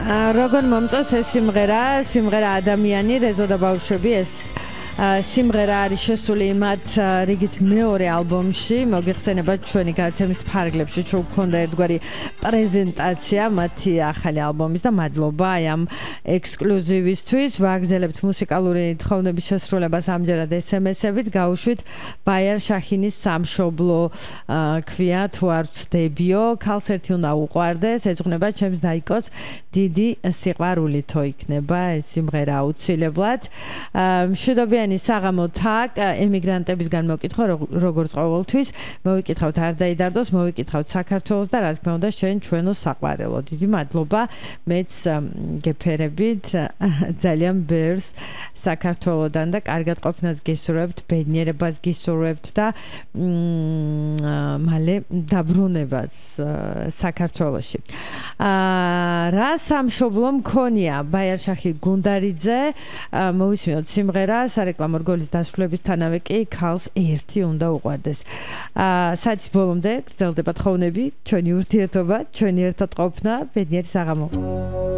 როგორ მომწონს ეს სიმღერა ადამიანი რეზო და ბავშვები ეს სიმღერა არის შესული მათ რიგით მეორე ალბომში მოგიხსენებათ ჩვენი გადაცემის ფარგლებში ჩვენ გვქონდა ერთგვარი პრეზენტაცია მათი ახალი ალბომის და მადლობა აი ამ ექსკლუზივისთვის ვაგრძელებთ მუსიკალური თხოვნების შესრულებას ამჯერად SMS-ებით გავუშვით ბაიარ შაჰინის სამშობლო ქვია თუ არ ვწდებიო ქალს ერთი უნდა უყვარდეს ეძღვნება ჩემს დაიკოს დიდი სიყვარულითო იქნება ეს სიმღერა აუცილებლად მშვიდობიანი საღამო თაკ ემიგრანტებისგან მოკითხო როგორც ყოველთვის მოვიკითხავთ არ დაიდარდოს მოვიკითხავთ საქართველოს და რა თქმა უნდა ჩვენო საყვარელო დიდი მადლობა მეც გეფერებით ძალიან ბევრს საქართველოდან და კარგად ყოფნას გისურვებთ ბედნიერებას გისურვებთ და მალე დაბრუნებას საქართველოში რა სამშობლო მქონია ბაიარ შაჰი გუნდარიძე მოვისმინოთ სიმღერა სარეკლამო რგოლის დასრულებისთანავე კი ქალს ერთი უნდა უყვარდეს საათის ბოლომდე გრძელდება თხოვნები ჩვენი ურთიერთობა ჩვენი ერთად ყოფნა ბედნიერი საღამო